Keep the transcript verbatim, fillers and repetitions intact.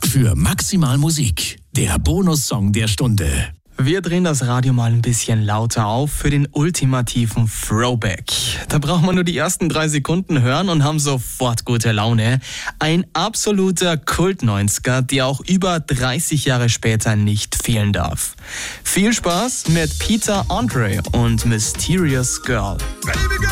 für Maximal Musik, der Bonussong der Stunde. Wir drehen das Radio mal ein bisschen lauter auf für den ultimativen Throwback. Da braucht man nur die ersten drei Sekunden hören und haben sofort gute Laune. Ein absoluter Kult-neunziger, der auch über dreißig Jahre später nicht fehlen darf. Viel Spaß mit Peter Andre und Mysterious Girl.